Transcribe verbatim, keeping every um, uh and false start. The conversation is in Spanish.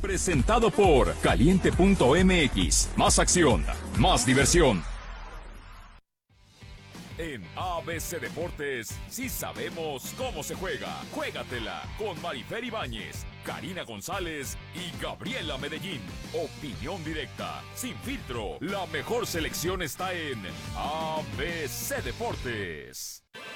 Presentado por Caliente punto M X. Más acción, más diversión. En A B C Deportes, sí sabemos cómo se juega. Juégatela con Marifer Ibáñez, Karina González y Gabriela Medellín. Opinión directa, sin filtro. La mejor selección está en A B C Deportes.